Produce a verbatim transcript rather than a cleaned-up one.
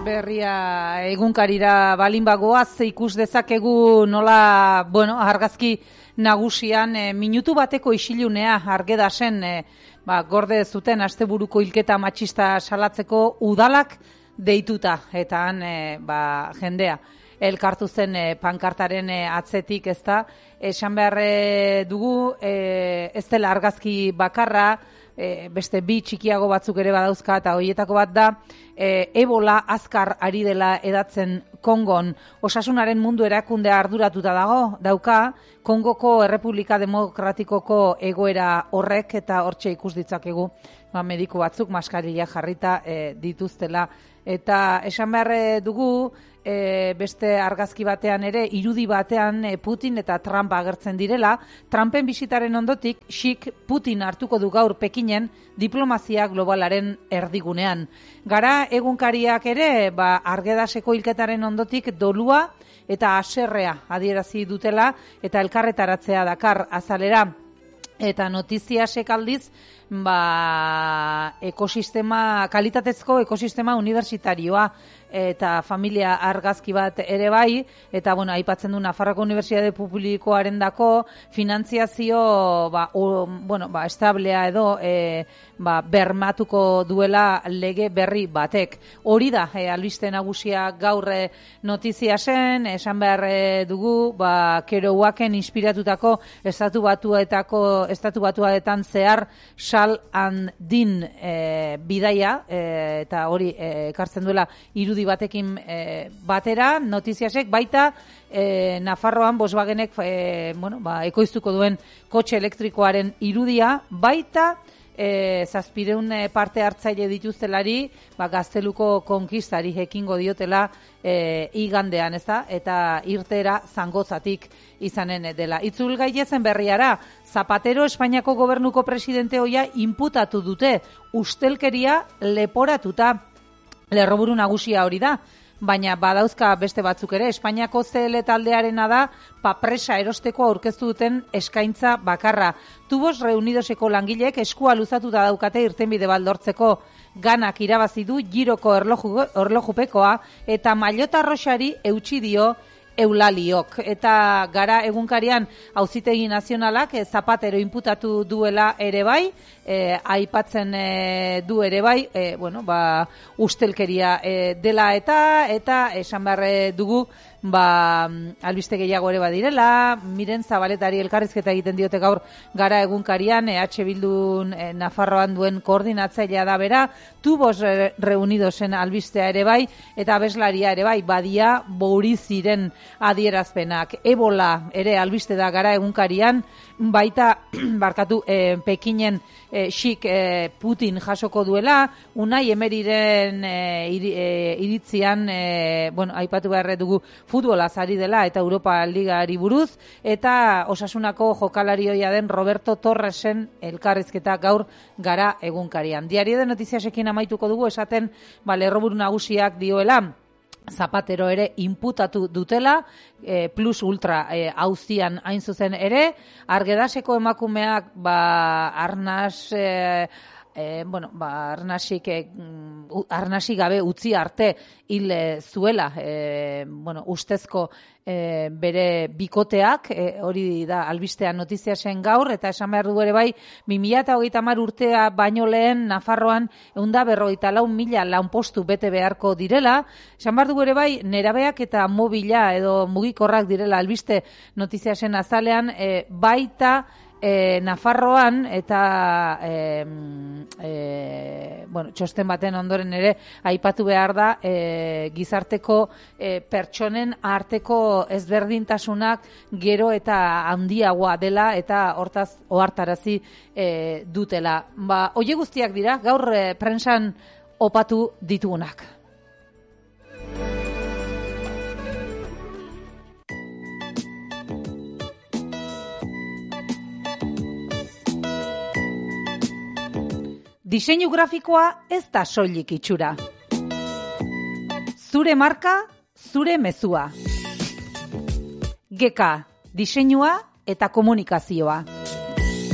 berria egunkarira balin bagoaz ikus dezakegu nola, bueno, argazki nagusian e, minutu bateko isilunea Argedasen e, ba, gorde zuten asteburuko hilketa matxista salatzeko udalak deituta eta han e, ba, jendea elkartu zen e, pankartaren e, atzetik, ezta, esan behar e, dugu e, ez dela argazki bakarra, e, beste bi txikiago batzuk ere badauzka eta horietako bat da e, Ebola azkar ari dela edatzen Kongon. Osasunaren mundu erakundea arduratuta dago, dauka, Kongoko Errepublika Demokratikoko egoera horrek eta hortxe ikus ditzakegu ba, mediku batzuk maskarilla jarrita e, dituztela. Eta esan behar dugu, e, beste argazki batean ere, irudi batean e, Putin eta Trump agertzen direla. Trumpen bisitaren ondotik, Xik Putin hartuko du gaur Pekinen diplomazia globalaren erdigunean. Gara egunkariak ere, ba, Argedaseko hilketaren ondotik dolua eta haserrea adierazi dutela eta elkarretaratzea dakar azalera. Eta notiziasek aldiz, ba, ekosistema, kalitatezko ekosistema universitarioa eta familia argazki bat ere bai, eta bueno, aipatzen du Nafarroako Unibertsitate Publikoaren dako finantziazio ba, o, bueno, ba, establea edo e, ba, bermatuko duela lege berri batek. Hori da, e, albiste nagusia gaur e, notizia zen, esan behar e, dugu, ba, Kerouaken inspiratutako estatu batuetako, estatu batuetan zehar Sal and Din e, bidaia, e, eta hori e, ekartzen duela irudi batekin e, batera, notiziasek baita e, Nafarroan Volkswagenek e, bueno, ba, ekoiztuko duen kotxe elektrikoaren irudia, baita e, zazpireun parte hartzaile dituztelari, ba, Gazteluko konkistari ekingo diotela e, igandean, ez da? Eta irtera zangozatik izanen dela. Itzul gaitezen berriara, Zapatero Espainiako gobernuko presidente hoia inputatu dute, ustelkeria leporatuta. Lerroburu nagusia hori da, baina badauzka beste batzuk ere. Espainiako C L taldearena da papresa erosteko aurkeztu duten eskaintza bakarra. Tubos Reunidoseko langileek eskua luzatuta daukate irtenbide baldortzeko. Ganak irabazi du giroko erloju, erlojupekoa eta Maillota Roxari eutsi dio Eulaliok. Eta gara egunkarian Auzitegi Nazionalak e, Zapatero inputatu duela ere bai, e, aipatzen e, du ere bai, e, bueno, ba, ustelkeria e, dela eta eta esan behar dugu, ba, albiste gehiago ere badirela. Miren Zabaletari elkarrizketa egiten diote gaur gara egunkarian, E H Bildun e, Nafarroan duen koordinatzailea da bera, Tubos Reunidosen albistea ere bai, eta abeslaria ere bai, badia Bouriziren adierazpenak. Ebola ere albiste da gara egunkarian, baita barkatu e, Pekinen e, Xik e, Putin jasoko duela, Unai Emeriren e, iri, e, iritzian, e, bueno, aipatu behar dugu futbolaz ari dela eta Europa Ligari buruz, eta Osasunako jokalarioia den Roberto Torresen elkarrizketa gaur gara egunkarian. Diario de Notiziasekin amaituko dugu esaten, ba, lerroburu nagusiak dioela, Zapatero ere inputatu dutela, e, plus ultra e, auzian hain zuzen ere, Argedaseko emakumeak ba, arnaz... E, E, bueno, ba, arnasik, e, arnasik gabe utzi arte hil e, zuela, e, bueno, ustezko e, bere bikoteak, e, hori da albistean notizia zen gaur, eta esan behar du ere bai, bi mila hogeita hamar urtea baino lehen Nafarroan ehun eta berrogeita lau mila lanpostu bete beharko direla, esan behar du ere bai, nerabeak eta mobila edo mugikorrak direla albiste notizia zen azalean, e, baita E, Nafarroan eta e, e, bueno, txosten baten ondoren ere aipatu behar da e, gizarteko e, pertsonen arteko ezberdintasunak gero eta handiagoa dela eta hortaz ohartarazi e, dutela. Ba, hoe guztiak dira gaur e, prentsan opatu ditugunak. Diseinu grafikoa ez da soilik itxura. Zure marka, zure mezua. G K, diseinua eta komunikazioa.